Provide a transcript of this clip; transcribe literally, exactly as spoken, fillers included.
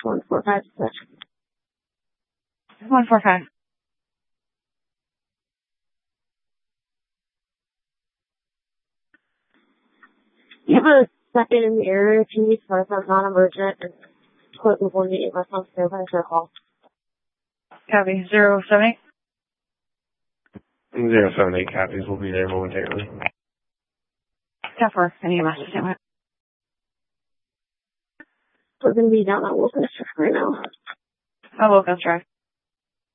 one four five six. one four five. You have a second in the area if you need to, if I'm non-emergent, and quit before you get myself there by your call. Copy. Zero seven eight. Zero seven eight copies. We'll be there momentarily. ten four. I need a message. We're going to be down at Wilkins right now. Oh, Wilkins Drive.